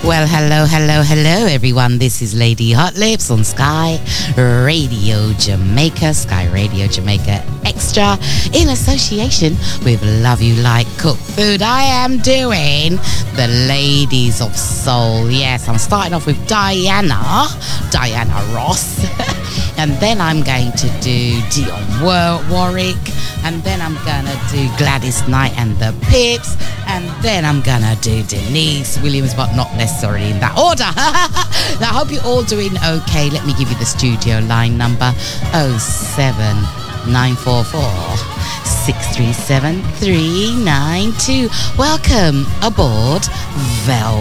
Well, hello, everyone. This is Lady Hot Lips on Sky Radio Jamaica, Sky Radio Jamaica Extra, in association with Love You Like Cooked Food. I am doing the Ladies of Soul. Yes, I'm starting off with Diana Ross. And then I'm going to do Dionne Warwick. And then I'm going to do Gladys Knight and the Pips. And then I'm going to do Denise Williams, but not necessarily in that order. Now, I hope you're all doing okay. Let me give you the studio line number: 07944 637 392. Welcome aboard Velvet.